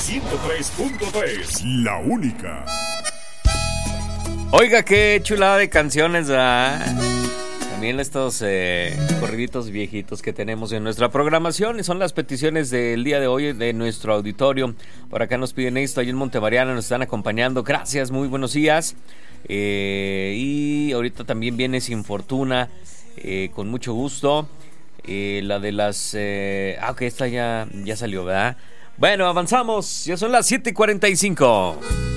103.3, la única. Oiga, qué chulada de canciones, ¿verdad? También estos corriditos viejitos que tenemos en nuestra programación. Son las peticiones del día de hoy de nuestro auditorio. Por acá nos piden esto, ahí en Montemariana nos están acompañando. Gracias, muy buenos días. Y ahorita también viene Sin Fortuna, con mucho gusto. La de las... ok, esta ya salió, ¿verdad? Bueno, avanzamos, ya son las 7:45.